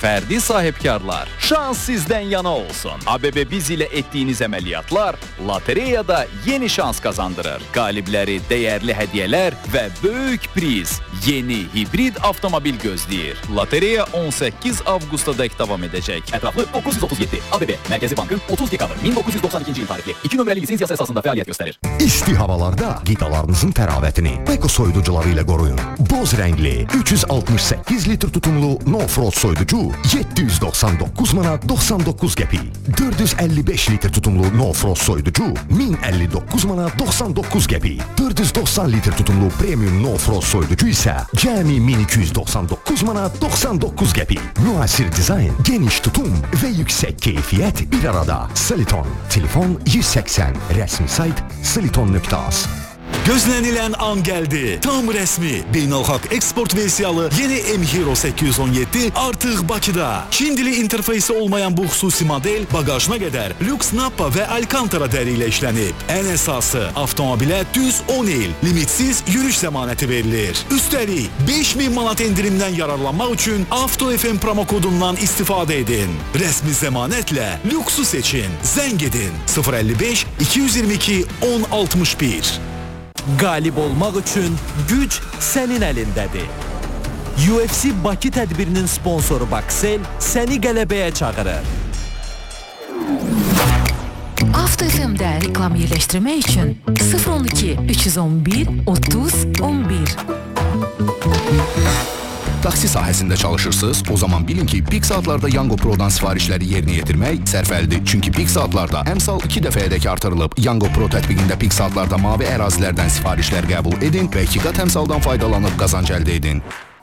Fərdi sahibkarlar, şans sizdən yana olsun. ABB Biz ilə etdiyiniz əməliyyatlar lotereyada yeni şans qazandırır. Qalibləri dəyərli hədiyyələr və böyük priz. Yeni hibrid avtomobil gözləyir. Lotereya 18 avqustadək davam edəcək. Ətraflı 937 ABB Mərkəzi Bankın 30 dekabr 1992-ci il tarixli 2 nömrəli lisensiyası əsasında fəaliyyət göstərir. İsti havalarda qidalarınızın təravətini Beko soyuducuları ilə qoruyun. Boz rəngli 368 litr tutumlu No-Frost soyuducu 799 manat 99 qəpik. 455 litr tutumlu No-Frost soyuducu 1059 manat 99 qəpik. 490 litr tutumlu Premium No-Frost soyuducu isə cəmi 1299 manat 99 qəpik. Müasir dizayn, geniş tutum və yüksək keyfiyyət bir arada. Siliton, telefon 180, rəsmi sayt siliton.az. Gözlənilən an gəldi. Tam rəsmi beynəlxalq eksport versiyalı yeni M-Hero 817 artıq Bakıda. Çin dili interfeysi olmayan bu xüsusi model bagajına qədər lüks Nappa və Alcantara dəri ilə işlənib. Ən əsası avtomobilə düz 10 il limitsiz yürüş zəmanəti verilir. Üstəlik 5000 manat endirimdən yararlanmaq üçün Avto FM promo kodundan istifadə edin. Rəsmi zəmanətlə lüksu seçin. Zəng edin 055 222 1061. Qalib olmaq üçün güc sənin əlindədir. UFC Bakı tədbirinin sponsoru Baksel səni qələbəyə çağırır. Avto FM-də reklam yerləşdirmək üçün 012 311 30 11. Taksi sahəsində çalışırsınız, o zaman bilin ki, pik saatlarda Yango Pro'dan sifarişləri yerinə yetirmək sərfəlidir. Çünki pik saatlarda əmsal 2 dəfəyədək artırılıb. Yango Pro tətbiqində pik saatlarda mavi ərazilərdən sifarişlər qəbul edin və 2 qat əmsaldan faydalanıb qazanc əldə edin.